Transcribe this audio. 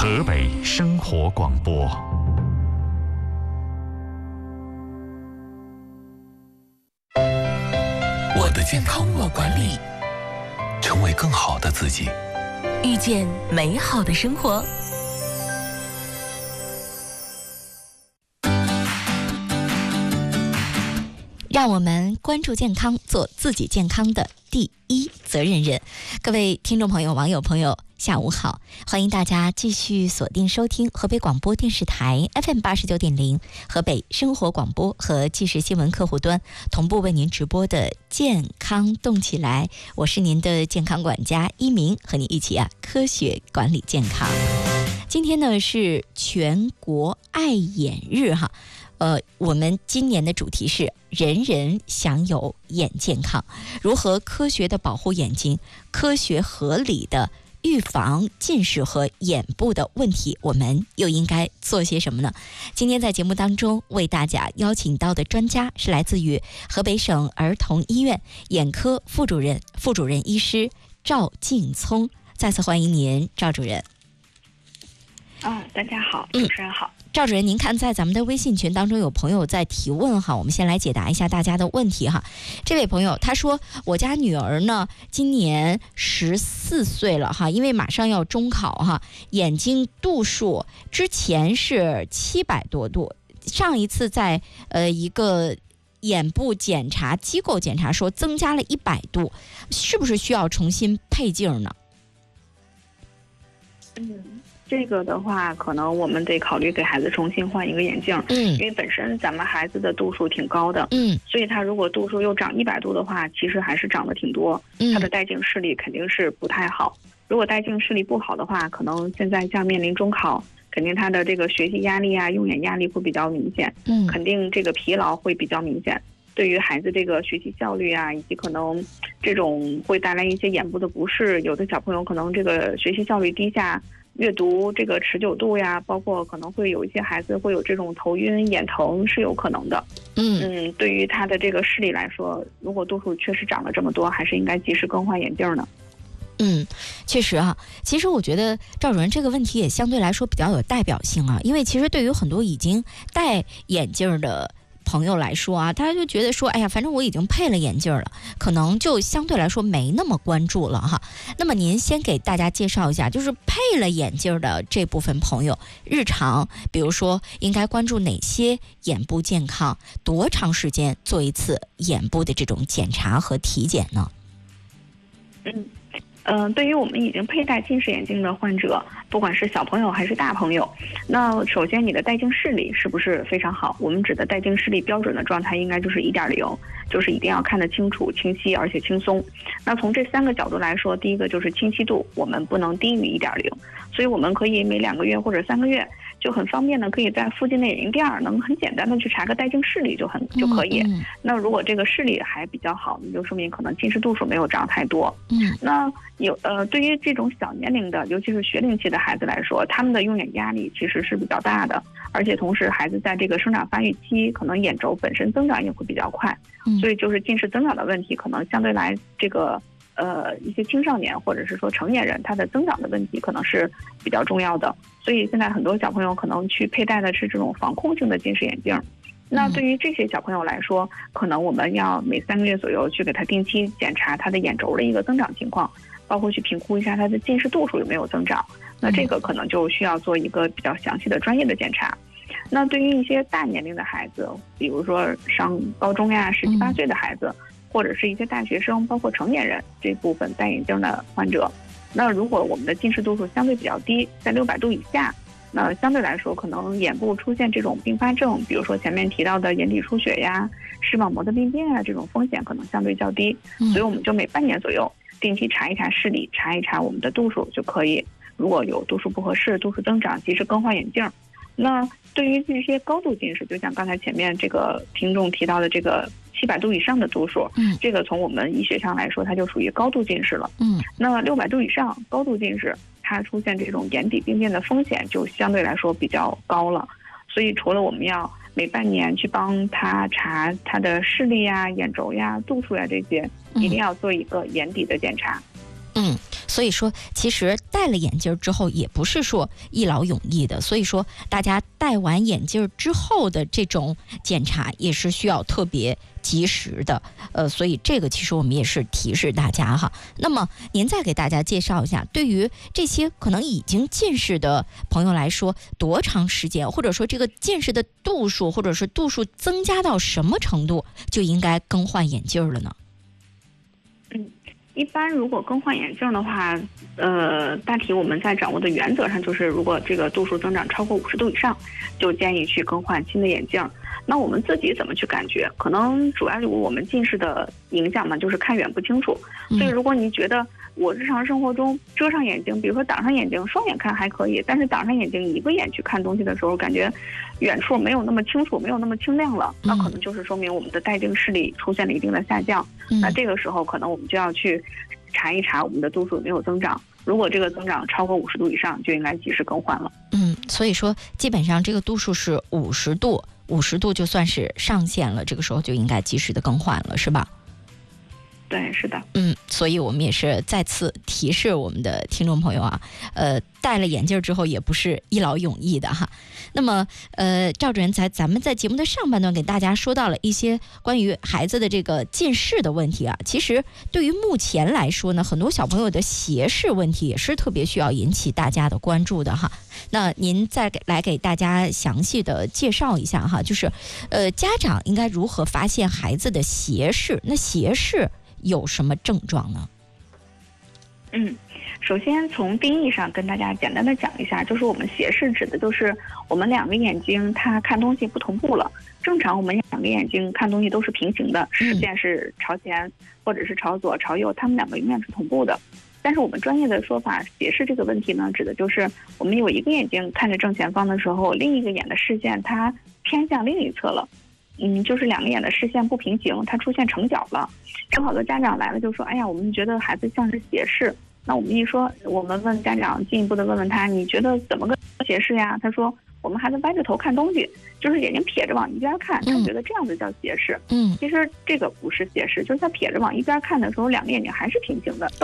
河北生活广播。 我的健康我管理，成为更好的自己， 遇见美好的生活。让我们关注健康，做自己健康的第一责任人。各位听众朋友、网友朋友，下午好！欢迎大家继续锁定收听河北广播电视台 FM89.0、河北生活广播和纪实新闻客户端同步为您直播的健康动起来。我是您的健康管家一鸣，和你一起科学管理健康。今天呢是全国爱眼日哈。我们今年的主题是人人享有眼健康，如何科学的保护眼睛，科学合理的预防近视和眼部的问题，我们又应该做些什么呢？今天在节目当中为大家邀请到的专家是来自于河北省儿童医院眼科副主任医师赵劲聪。再次欢迎您，赵主任。 大家好，主持人好。 赵主任，您看在咱们的微信群当中有朋友在提问哈，我们先来解答一下大家的问题哈。这位朋友他说，我家女儿呢今年14岁了哈，因为马上要中考哈，眼睛度数之前是700多度，上一次在一个眼部检查机构检查说增加了100度，是不是需要重新配镜呢？ 这个的话，可能我们得考虑给孩子重新换一个眼镜，因为本身咱们孩子的度数挺高的，所以他如果度数又长100度的话，其实还是长得挺多，他的带镜视力肯定是不太好。如果带镜视力不好的话，可能现在像面临中考，肯定他的这个学习压力啊、用眼压力会比较明显，肯定这个疲劳会比较明显。对于孩子这个学习效率啊，以及可能这种会带来一些眼部的不适，有的小朋友可能这个学习效率低下，阅读这个持久度呀，包括可能会有一些孩子会有这种头晕、眼疼是有可能的。对于他的这个视力来说，如果度数确实长了这么多，还是应该及时更换眼镜的。 确实啊，其实我觉得赵主任这个问题也相对来说比较有代表性啊，因为其实对于很多已经戴眼镜的朋友来说啊，他就觉得说，哎呀，反正我已经配了眼镜了，可能就相对来说没那么关注了哈。那么您先给大家介绍一下，就是配了眼镜的这部分朋友，日常比如说应该关注哪些眼部健康，多长时间做一次眼部的这种检查和体检呢？ 对于我们已经佩戴近视眼镜的患者，不管是小朋友还是大朋友，那首先你的带镜视力是不是非常好？我们指的带镜视力标准的状态应该就是1.0，就是一定要看得清楚、清晰而且轻松。那从这3个角度来说，第一个就是清晰度，我们不能低于1.0，所以我们可以每2个月或者3个月就很方便的可以在附近的眼镜店能很简单的去查个带镜视力就可以。那如果这个视力还比较好，那就说明可能近视度数没有长太多。那对于这种小年龄的，尤其是学龄期的孩子来说，他们的用眼压力其实是比较大的，而且同时孩子在这个生长发育期，可能眼轴本身增长也会比较快，所以就是近视增长的问题，可能相对来这个一些青少年或者是说成年人，他的增长的问题可能是比较重要的。所以现在很多小朋友可能去佩戴的是这种防控性的近视眼镜。那对于这些小朋友来说，可能我们要每3个月左右去给他定期检查他的眼轴的一个增长情况，包括去评估一下他的近视度数有没有增长。那这个可能就需要做一个比较详细的专业的检查。那对于一些大年龄的孩子，比如说上高中呀、17、18岁的孩子，或者是一些大学生，包括成年人这部分戴眼镜的患者，那如果我们的近视度数相对比较低，在600度以下，那相对来说可能眼部出现这种并发症，比如说前面提到的眼底出血呀、视网膜的病变啊，这种风险可能相对较低。所以我们就每半年左右定期查一查视力，查一查我们的度数就可以。如果有度数不合适、度数增长，及时更换眼镜。那对于这些高度近视，就像刚才前面这个听众提到的这个700度以上的度数，这个从我们医学上来说，它就属于高度近视了。那600度以上高度近视，它出现这种眼底病变的风险就相对来说比较高了。所以除了我们要每半年去帮他查他的视力呀、眼轴呀、度数呀这些，一定要做一个眼底的检查。 所以说其实戴了眼镜之后也不是说一劳永逸的，所以说大家戴完眼镜之后的这种检查也是需要特别及时的，所以这个其实我们也是提示大家哈。那么您再给大家介绍一下，对于这些可能已经近视的朋友来说，多长时间，或者说这个近视的度数，或者是度数增加到什么程度就应该更换眼镜了呢？ 一般如果更换眼镜的话，大体我们在掌握的原则上就是，如果这个度数增长超过50度以上，就建议去更换新的眼镜。那我们自己怎么去感觉？可能主要由我们近视的影响嘛，就是看远不清楚。所以如果你觉得我日常生活中遮上眼睛，比如说挡上眼睛，双眼看还可以，但是挡上眼睛一个眼去看东西的时候，感觉远处没有那么清楚，没有那么清亮了，那可能就是说明我们的带镜视力出现了一定的下降。那这个时候可能我们就要去查一查我们的度数有没有增长，如果这个增长超过50度以上，就应该及时更换了。 所以说基本上这个度数是50度，50度就算是上限了，这个时候就应该及时的更换了，是吧？ 对，是的。 所以我们也是再次提示我们的听众朋友啊，戴了眼镜之后也不是一劳永逸的哈。那么赵主任咱们在节目的上半段给大家说到了一些关于孩子的这个近视的问题啊，其实对于目前来说呢，很多小朋友的斜视问题也是特别需要引起大家的关注的哈。那您再来给大家详细的介绍一下哈，就是家长应该如何发现孩子的斜视？那斜视有什么症状呢？ 首先从定义上跟大家简单的讲一下，就是我们斜视指的就是我们两个眼睛它看东西不同步了。正常我们两个眼睛看东西都是平行的，视线是朝前或者是朝左朝右，它们两个永远是同步的。但是我们专业的说法，斜视这个问题呢，指的就是我们有一个眼睛看着正前方的时候，另一个眼的视线它偏向另一侧了。就是两个眼的视线不平行，它出现成角了。有好多家长来了就说，哎呀，我们觉得孩子像是斜视。那我们一说，我们问家长进一步的问问他，你觉得怎么个斜视呀？他说我们孩子歪着头看东西，就是眼睛撇着往一边看，他觉得这样子叫斜视。其实这个不是斜视，就是他撇着往一边看的时候，两个眼睛还是平行的。